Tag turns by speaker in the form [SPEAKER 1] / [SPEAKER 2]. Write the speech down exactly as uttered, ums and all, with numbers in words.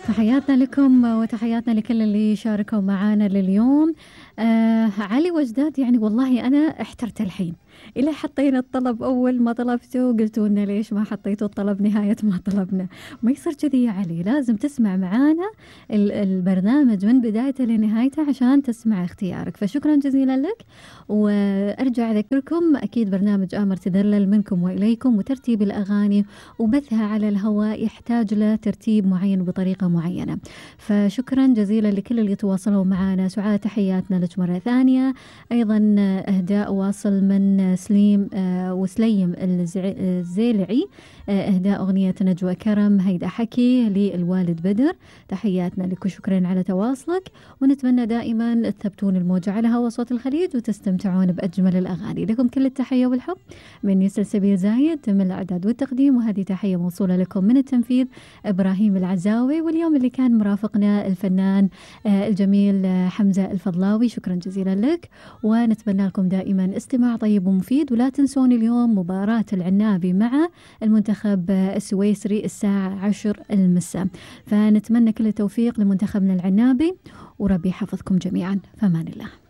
[SPEAKER 1] تحياتنا لكم وتحياتنا لكل اللي شاركوا معانا لليوم. آه علي وجداد، يعني والله أنا احترت الحين إلى حطينا الطلب أول ما طلبته قلتوا لنا ليش ما حطيتوا الطلب نهاية ما طلبنا. ما يصير كذي يا علي، لازم تسمع معانا البرنامج من بدايته لنهايته عشان تسمع اختيارك. فشكرا جزيلا لك، وأرجع أذكركم أكيد برنامج آمر تدلل منكم وإليكم، وترتيب الأغاني وبثها على الهواء يحتاج له ترتيب معين بطريقة معينة. فشكرا جزيلا لكل اللي تواصلوا معنا. سعاد تحياتنا لك مرة ثانية. أيضا إهداء واصل من سليم آه وسليم الزيلعي، آه إهداء أغنية نجوى كرم هيدا حكي للوالد بدر. تحياتنا لك وشكرا على تواصلك، ونتمنى دائما تثبتون الموجة على هوا صوت الخليج وتستمتعون بأجمل الأغاني. لكم كل التحية والحب من يسر سبيل زايد من الإعداد والتقديم، وهذه تحية موصولة لكم من التنفيذ إبراهيم العزاوي، واليوم اللي كان مرافقنا الفنان آه الجميل آه حمزة الفضلاوي. شكرا جزيلا لك، ونتمنى لكم دائما استماع طيب ومفيد. ولا تنسون اليوم مباراة العنابي مع المنتخب السويسري الساعة عشر المساء، فنتمنى كل التوفيق لمنتخبنا العنابي، وربي يحفظكم جميعا. فمان الله.